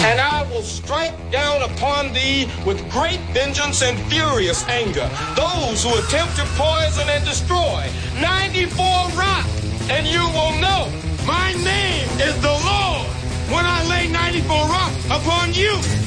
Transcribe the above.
And I will strike down upon thee with great vengeance and furious anger those who attempt to poison and destroy 94 Rock, and you will know my name is the Lord when I lay 94 Rock upon you.